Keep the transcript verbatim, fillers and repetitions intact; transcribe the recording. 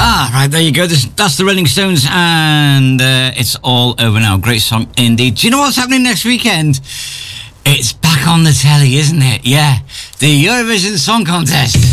Ah, right, there you go. This, that's the Rolling Stones, and uh, it's all over now. Great song indeed. Do you know what's happening next weekend? It's back on the telly, isn't it? Yeah, the Eurovision Song Contest.